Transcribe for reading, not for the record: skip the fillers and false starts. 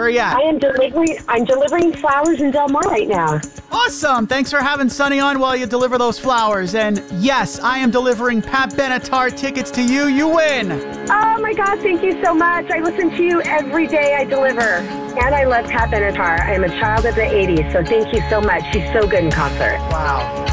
Where are you at? I'm delivering flowers in Del Mar right now. Awesome. Thanks for having Sunny on while you deliver those flowers. And yes, I am delivering Pat Benatar tickets to you. You win. Oh my God, thank you so much. I listen to you every day I deliver. And I love Pat Benatar. I am a child of the 80s, so thank you so much. She's so good in concert. Wow.